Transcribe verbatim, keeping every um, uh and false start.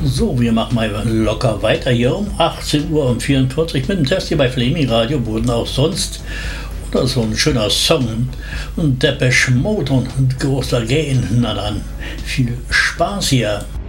So, wir machen mal locker weiter hier um achtzehn Uhr und vierundvierzig mit dem Test hier bei Flaming Radio, Boden auch sonst. Oder so ein schöner Song. Und Depeche Mode und Großer Gain. Na dann, viel Spaß hier.